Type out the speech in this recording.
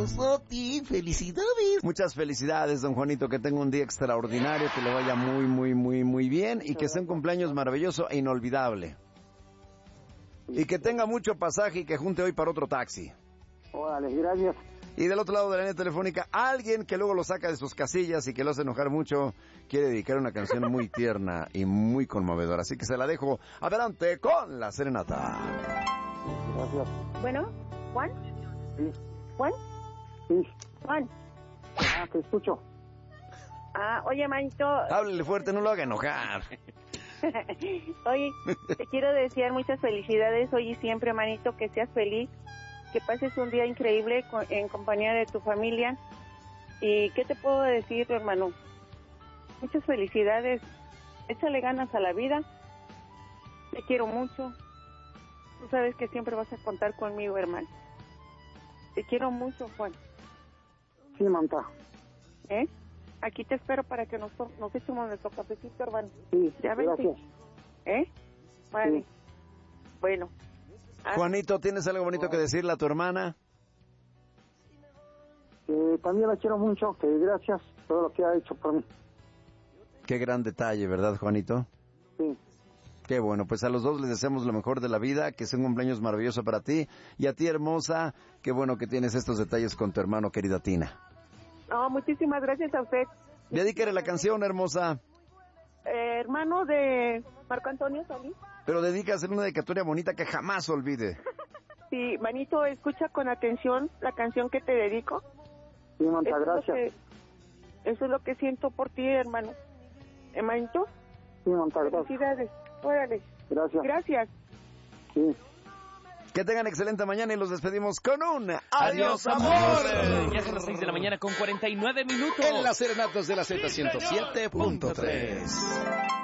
gracias a ti. Felicidades. Muchas felicidades, don Juanito, que tenga un día extraordinario, que le vaya muy bien y que sea un cumpleaños maravilloso e inolvidable. Y que tenga mucho pasaje y que junte hoy para otro taxi. Órale, gracias. Y del otro lado de la línea telefónica, alguien que luego lo saca de sus casillas y que lo hace enojar mucho, quiere dedicar una canción muy tierna y muy conmovedora. Así que se la dejo. Adelante con la serenata. Gracias. Bueno, ¿Juan? Sí. ¿Juan? Sí. Juan. Te escucho. Oye, manito. Háblele fuerte, no lo haga enojar. Oye, te quiero desear muchas felicidades hoy y siempre, manito, que seas feliz, que pases un día increíble en compañía de tu familia. ¿Y qué te puedo decir, hermano? Muchas felicidades, échale ganas a la vida, te quiero mucho, tú sabes que siempre vas a contar conmigo, hermano. Te quiero mucho, Juan. Sí, manta. Aquí te espero para que nos echemos nuestro cafecito, hermano. Sí, ya vente. Gracias. Vale. Sí. Bueno. Juanito, ¿tienes algo bonito que decirle a tu hermana? También la quiero mucho, que gracias todo lo que ha hecho por mí. Qué gran detalle, ¿verdad, Juanito? Sí. Qué bueno, pues a los dos les deseamos lo mejor de la vida, que sea un cumpleaños maravilloso para ti. Y a ti, hermosa, qué bueno que tienes estos detalles con tu hermano, querida Tina. Muchísimas gracias a usted. Dedíquele la canción, hermosa. Hermano de Marco Antonio Solís. Pero dedícasele una dedicatoria bonita que jamás olvide. Sí, manito, escucha con atención la canción que te dedico. Sí, manta, gracias. Eso es lo que siento por ti, hermano. Manito. Sí, manta, gracias. Felicidades. Órale. Gracias. Gracias. Sí. Que tengan excelente mañana y los despedimos con un ¡adiós, amor! Ya son las 6 de la mañana con 49 minutos. En las serenatas de la Z107.3.